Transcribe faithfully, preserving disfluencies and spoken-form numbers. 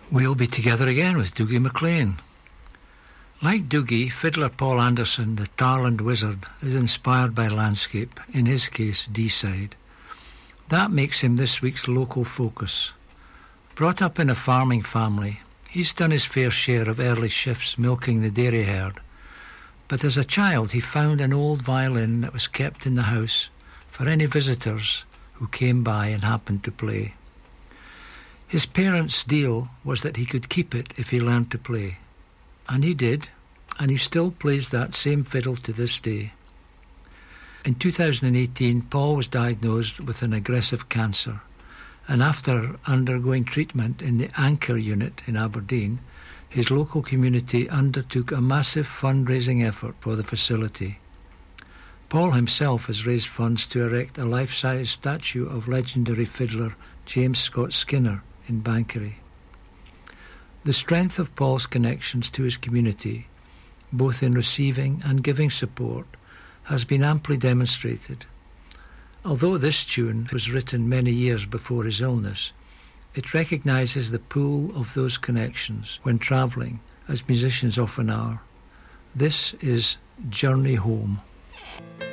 We'll be together again with Dougie MacLean. Like Dougie, fiddler Paul Anderson, the Tarland wizard, is inspired by landscape, in his case, Deeside. That makes him this week's local focus. Brought up in a farming family, he's done his fair share of early shifts milking the dairy herd. But as a child, he found an old violin that was kept in the house for any visitors who came by and happened to play. His parents' deal was that he could keep it if he learned to play. And he did, and he still plays that same fiddle to this day. In two thousand eighteen, Paul was diagnosed with an aggressive cancer, and after undergoing treatment in the Anchor unit in Aberdeen, his local community undertook a massive fundraising effort for the facility. Paul himself has raised funds to erect a life-size statue of legendary fiddler James Scott Skinner in Bankery. The strength of Paul's connections to his community, both in receiving and giving support, has been amply demonstrated. Although this tune was written many years before his illness, it recognises the pull of those connections when travelling, as musicians often are. This is Journey Home.